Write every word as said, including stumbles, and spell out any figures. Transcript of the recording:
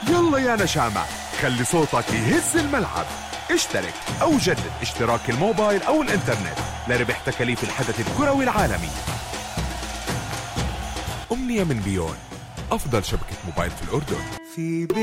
يلا يا نشامة، خلي صوتك يهز الملعب. اشترك أو جدد اشتراك الموبايل أو الإنترنت لربح تكاليف الحدث الكروي العالمي. أمنية من بيون، أفضل شبكة موبايل في الأردن. في